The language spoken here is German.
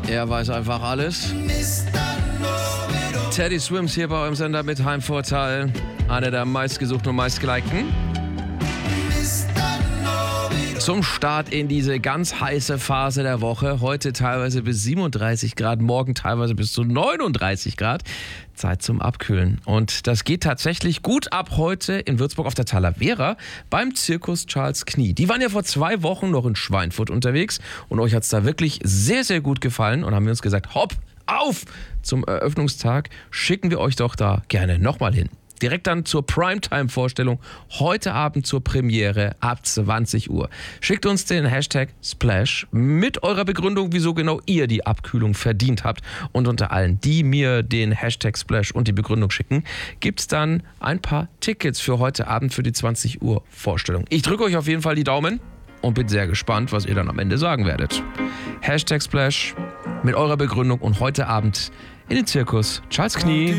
Er weiß einfach alles. Teddy Swims hier bei eurem Sender mit Heimvorteil. Einer der meistgesuchten und meistgelikten. Zum Start in diese ganz heiße Phase der Woche. Heute teilweise bis 37 Grad, morgen teilweise bis zu 39 Grad. Zeit zum Abkühlen. Und das geht tatsächlich gut ab heute in Würzburg auf der Talavera beim Zirkus Charles Knie. Die waren ja vor 2 Wochen noch in Schweinfurt unterwegs und euch hat es da wirklich sehr, sehr gut gefallen und haben wir uns gesagt, hopp, auf! Zum Eröffnungstag schicken wir euch doch da gerne nochmal hin. Direkt dann zur Primetime-Vorstellung, heute Abend zur Premiere ab 20 Uhr. Schickt uns den Hashtag Splash mit eurer Begründung, wieso genau ihr die Abkühlung verdient habt. Und unter allen, die mir den Hashtag Splash und die Begründung schicken, gibt's dann ein paar Tickets für heute Abend für die 20 Uhr Vorstellung. Ich drücke euch auf jeden Fall die Daumen und bin sehr gespannt, was ihr dann am Ende sagen werdet. Hashtag Splash mit eurer Begründung und heute Abend in den Zirkus Charles Knie.